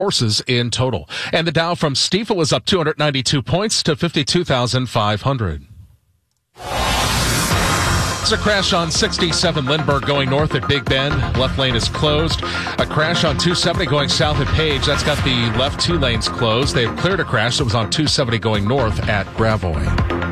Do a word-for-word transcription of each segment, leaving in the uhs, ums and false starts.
horses in total. And the Dow from Stifel is up two hundred ninety-two points to fifty-two thousand five hundred. It's a crash on sixty-seven Lindbergh going north at Big Bend. Left lane is closed. A crash on two seventy going south at Page. That's got the left two lanes closed. They've cleared a crash that was on two seventy going north at Gravois.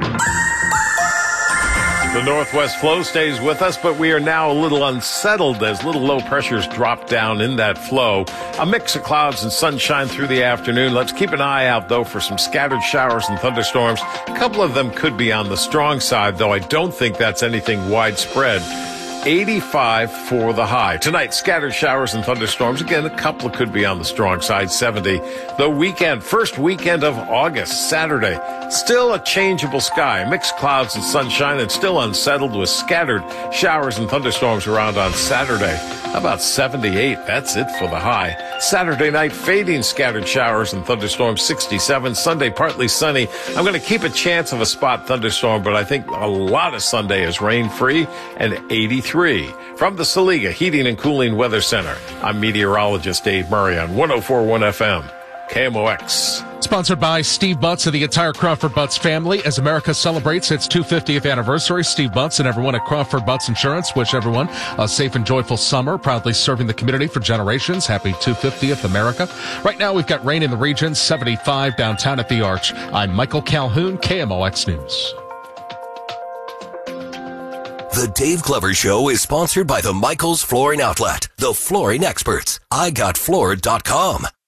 The northwest flow stays with us, but we are now a little unsettled as little low pressures drop down in that flow. A mix of clouds and sunshine through the afternoon. Let's keep an eye out, though, for some scattered showers and thunderstorms. A couple of them could be on the strong side, though I don't think that's anything widespread. eighty-five for the high. Tonight, scattered showers and thunderstorms. Again, a couple could be on the strong side, seventy. The weekend, first weekend of August, Saturday, still a changeable sky. Mixed clouds and sunshine and still unsettled with scattered showers and thunderstorms around on Saturday. How about seventy-eight? That's it for the high. Saturday night, fading scattered showers and thunderstorms, sixty-seven. Sunday, partly sunny. I'm going to keep a chance of a spot thunderstorm, but I think a lot of Sunday is rain-free, and eighty-three. From the Saliga Heating and Cooling Weather Center, I'm meteorologist Dave Murray on one oh four point one F M, K M O X. Sponsored by Steve Butts and the entire Crawford Butts family. As America celebrates its two hundred fiftieth anniversary, Steve Butts and everyone at Crawford Butts Insurance wish everyone a safe and joyful summer, proudly serving the community for generations. Happy two hundred fiftieth, America. Right now, we've got rain in the region, seventy-five downtown at the Arch. I'm Michael Calhoun, K M O X News. The Dave Glover Show is sponsored by the Michaels Flooring Outlet, the flooring experts. I got floored dot com.